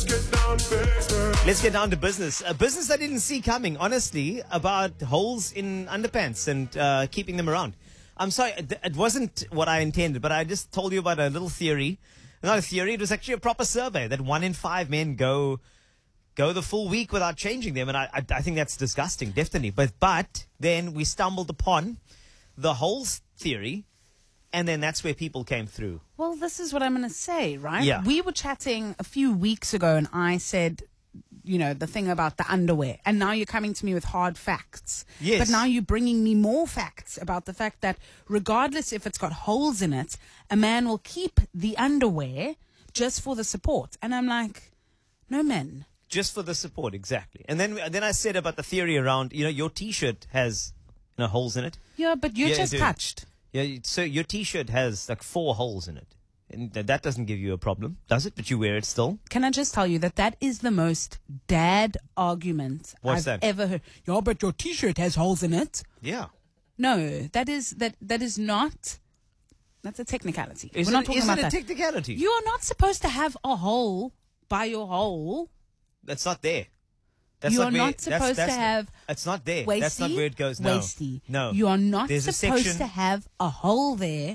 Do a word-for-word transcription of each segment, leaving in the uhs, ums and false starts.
get down to business. Let's get down to business. A business I didn't see coming, honestly, about holes in underpants and uh, keeping them around. I'm sorry, it it wasn't what I intended, but I just told you about a little theory. Not a theory, it was actually a proper survey that one in five men go go the full week without changing them. And I, I, I think that's disgusting, definitely. But, but then we stumbled upon the holes theory, and then that's where people came through. Well, this is what I'm going to say, right? Yeah. We were chatting a few weeks ago, and I said, you know, the thing about the underwear. And now you're coming to me with hard facts. Yes. But now you're bringing me more facts about the fact that regardless if it's got holes in it, a man will keep the underwear just for the support. And I'm like, no, men. Just for the support, exactly. And then then I said about the theory around, you know, your T-shirt has, you know, holes in it. Yeah, but you're Yeah, just dude. touched. Yeah, you- so your T-shirt has like four holes in it. And th- that doesn't give you a problem, does it? But you wear it still? Can I just tell you that that is the most dad argument What's I've that? ever heard. Yeah, but your T-shirt has holes in it. Yeah. No, that is that that is not. That's a technicality. Is We're it, not talking is about it a that. technicality? You are not supposed to have a hole by your hole. That's not there. That's You not are where, not that's- supposed that's to not- have It's not there. Wasty, That's not where it goes. No. wasty. No. You are not There's a supposed section- to have a hole there.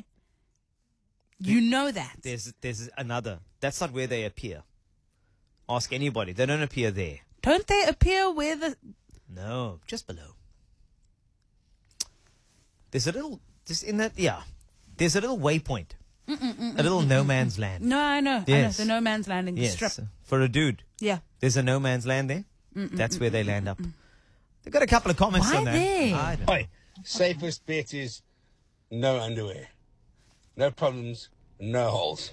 You know that. There's there's another. That's not where they appear. Ask anybody. They don't appear there. Don't they appear where the... No, just below. There's a little, just in that, yeah. There's a little waypoint. A little no man's land. No, I know. I know. Yes. The no man's landing Yes. strip. For a dude. Yeah. There's a no man's land there. That's where they land up. They've got a couple of comments Why on that. there? I don't know. Oi, safest bet is no underwear. No problems, no holes.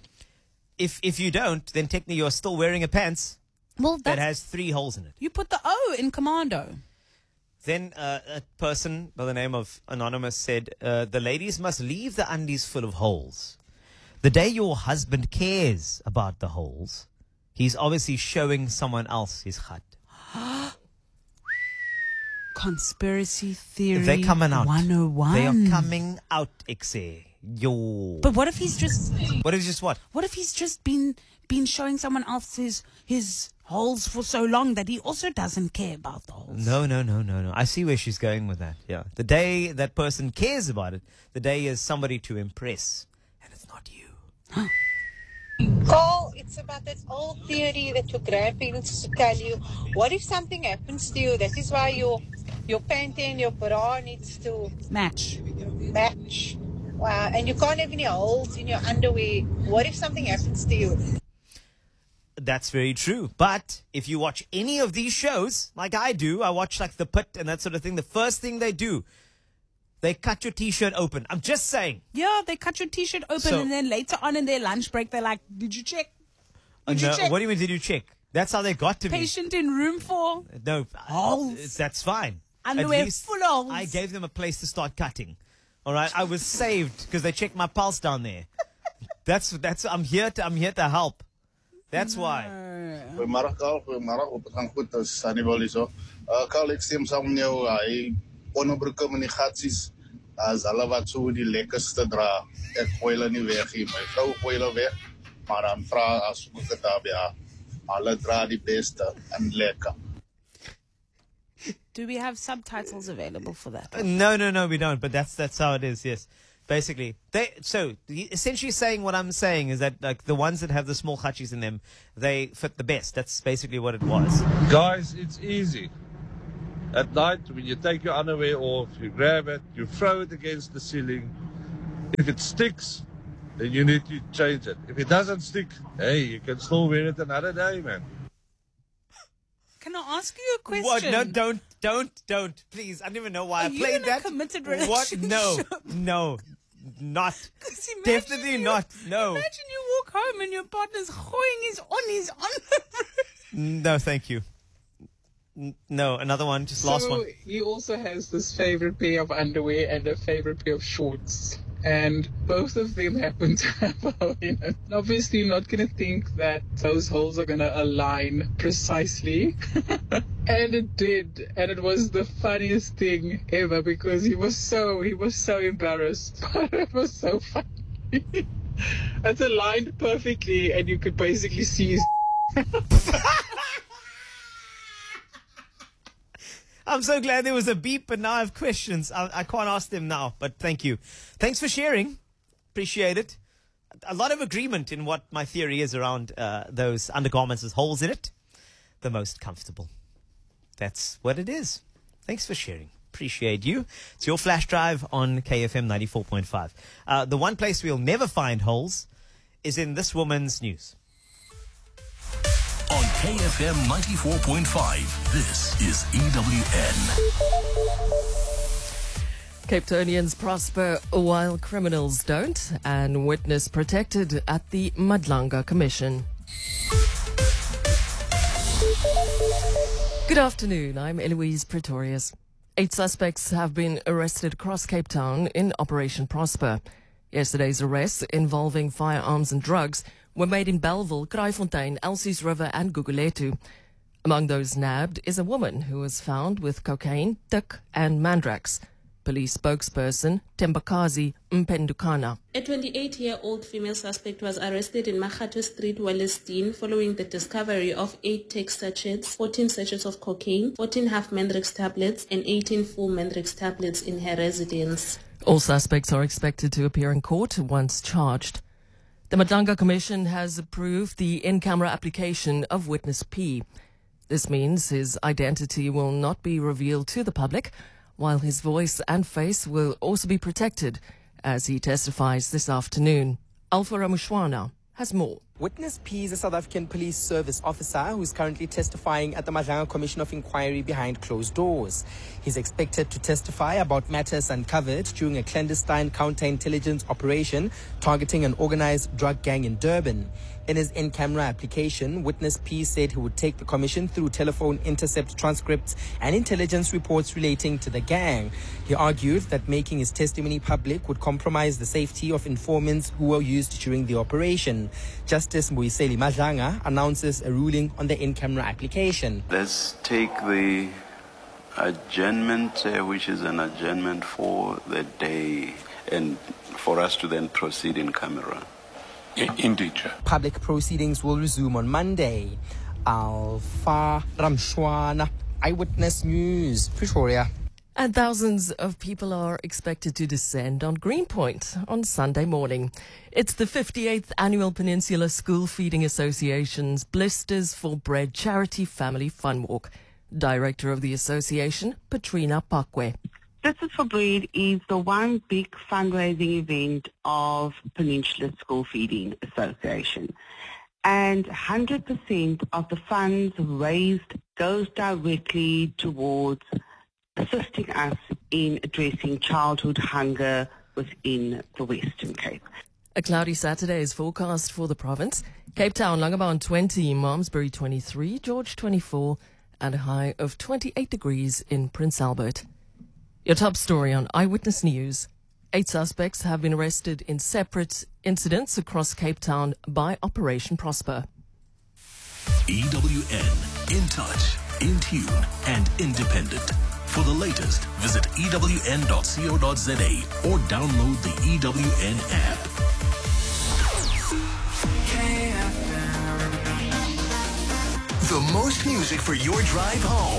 If if you don't, then technically you're still wearing a pants Well, that that's... has three holes in it. You put the O in commando. Then uh, a person by the name of Anonymous said, uh, the ladies must leave the undies full of holes. The day your husband cares about the holes, he's obviously showing someone else his khat. Conspiracy theory They're coming out. one oh one. They are coming out, Exe. Yo. But what if he's just... What is just what? What if he's just been been showing someone else his, his holes for so long that he also doesn't care about the holes? No, no, no, no, no. I see where she's going with that. Yeah. The day that person cares about it, the day is somebody to impress. And it's not you. Cole, it's about that old theory that your grandparents used to tell you. What if something happens to you? That is why your your panty and your bra needs to Match. match. Wow, and you can't have any holes in your underwear. What if something happens to you? That's very true. But if you watch any of these shows, like I do, I watch like The Pit and that sort of thing, the first thing they do, they cut your T-shirt open. I'm just saying. Yeah, they cut your T-shirt open So- and then later on in their lunch break, they're like, did you check? Uh, Did you no, check? what do you mean, did you check? That's how they got to me. Patient in room four. No, Holes. that's fine. At Underwear least full of holes. I gave them a place to start cutting. All right, I was saved because they checked my pulse down there. That's that's. I'm here to. I'm here to help. That's why. Goeiemôre Karl, goeiemôre. Op het gaan goed as Hannibal hier so. Uh Karl, ek stem saam met jou. Hy onderbroeke met die gatsies as hulle wat so die lekkerste dra. Ek gooi hulle nie weg nie. My vrou gooi hulle weg. Maar dan vra as ek dit daar by haar. Hulle dra die beste en lekker. Do we have subtitles available for that? Uh, No, no, no, we don't. But that's that's how it is. Yes, basically. They so the- essentially saying what I'm saying is that like the ones that have the small hutchies in them, they fit the best. That's basically what it was. Guys, it's easy. At night, when you take your underwear off, you grab it, you throw it against the ceiling. If it sticks, then you need to change it. If it doesn't stick, hey, you can still wear it another day, man. Can I ask you a question? What? No, don't, don't, don't. Please, I don't even know why Are I you played in a that. committed What? No, relationship? no, not. 'Cause imagine Definitely you- not. No. Imagine you walk home and your partner's hoing his on his on. No, thank you. N- No, another one. Just last so one. he also has this favorite pair of underwear and a favorite pair of shorts. And both of them happen to have a hole in it. Obviously, you're not going to think that those holes are going to align precisely. And it did. And it was the funniest thing ever because he was so, he was so embarrassed. But it was so funny. It's aligned perfectly and you could basically see his I'm so glad there was a beep, but now I have questions. I, I can't ask them now, but thank you. Thanks for sharing. Appreciate it. A lot of agreement in what my theory is around uh, those undergarments with holes in it. The most comfortable. That's what it is. Thanks for sharing. Appreciate you. It's your flash drive on K F M ninety-four point five. Uh, the one place we'll never find holes is in this woman's news. On K F M ninety-four point five, this is E W N. Cape Townians prosper while criminals don't, and witness protected at the Madlanga Commission. Good afternoon, I'm Eloise Pretorius. Eight suspects have been arrested across Cape Town in Operation Prosper. Yesterday's arrests involving firearms and drugs were made in Bellville, Kraaifontein, Elsie's River and Guguletu. Among those nabbed is a woman who was found with cocaine, tik and mandrax. Police spokesperson Tembakazi Mpendukana. A twenty-eight-year-old female suspect was arrested in Makhato Street, Wellesdene, following the discovery of eight tik sachets, fourteen sachets of cocaine, fourteen half mandrax tablets and eighteen full mandrax tablets in her residence. All suspects are expected to appear in court once charged. The Madlanga Commission has approved the in-camera application of Witness P. This means his identity will not be revealed to the public, while his voice and face will also be protected as he testifies this afternoon. Alpha Ramushwana has more. Witness P is a South African Police Service officer who is currently testifying at the Madlanga Commission of Inquiry behind closed doors. He's expected to testify about matters uncovered during a clandestine counterintelligence operation targeting an organized drug gang in Durban. In his in-camera application, Witness P said he would take the commission through telephone intercept transcripts and intelligence reports relating to the gang. He argued that making his testimony public would compromise the safety of informants who were used during the operation. Justice Mbuiseli Madlanga announces a ruling on the in-camera application. Let's take the adjournment, uh, which is an adjournment for the day, and for us to then proceed in camera. Indeed. Public proceedings will resume on Monday. Alpha Ramshwana, Eyewitness News, Pretoria. And thousands of people are expected to descend on Greenpoint on Sunday morning. It's the fifty-eighth Annual Peninsula School Feeding Association's Blisters for Bread Charity Family Fun Walk. Director of the association, Petrina Pakwe. Blisters for Bread is the one big fundraising event of Peninsula School Feeding Association. And one hundred percent of the funds raised goes directly towards assisting us in addressing childhood hunger within the Western Cape. A cloudy Saturday is forecast for the province. Cape Town, Langebaan twenty, Malmesbury twenty-three, George twenty-four, and a high of twenty-eight degrees in Prince Albert. Your top story on Eyewitness News. Eight suspects have been arrested in separate incidents across Cape Town by Operation Prosper. E W N, in touch, in tune, and independent. For the latest, visit E W N dot co dot za or download the E W N app. The most music for your drive home.